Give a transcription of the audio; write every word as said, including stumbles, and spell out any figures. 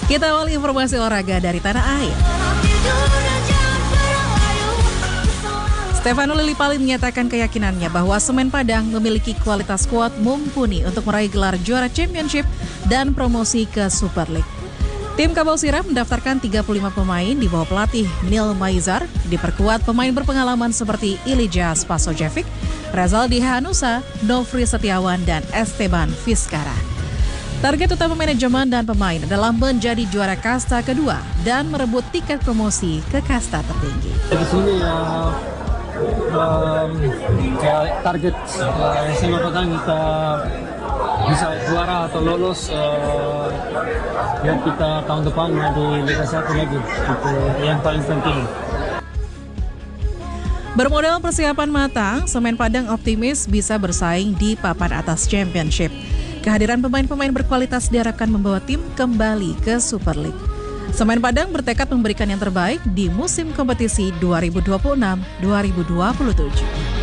Kita awali informasi olahraga dari tanah air. Stefano Lillipali menyatakan keyakinannya bahwa Semen Padang memiliki kualitas skuad mumpuni untuk meraih gelar juara Championship dan promosi ke Super League. Tim Kabau Sirah mendaftarkan tiga puluh lima pemain di bawah pelatih Neil Maizar, diperkuat pemain berpengalaman seperti Ilija Spasojevic, Rezaldi Hanusa, Nofri Setiawan, dan Esteban Vizcara. Target utama manajemen dan pemain adalah menjadi juara kasta kedua dan merebut tiket promosi ke kasta tertinggi. Di sini ya um, kayak target uh, S M A Padang kita bisa juara atau lolos uh, ya kita tahun depan di Liga satu lagi, itu yang paling penting. Bermodal persiapan matang, Semen Padang optimis bisa bersaing di papan atas Championship. Kehadiran pemain-pemain berkualitas diharapkan membawa tim kembali ke Super League. Semen Padang bertekad memberikan yang terbaik di musim kompetisi dua ribu dua puluh enam dua ribu dua puluh tujuh.